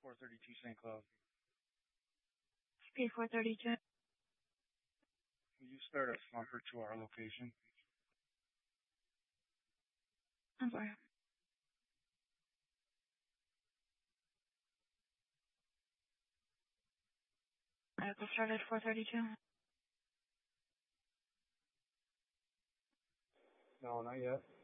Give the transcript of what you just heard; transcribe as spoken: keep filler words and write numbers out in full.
four thirty-two Saint Cloud. P four thirty-two. Will you start a slumper to our location? I'm sorry. I will start at four thirty-two. No, not yet.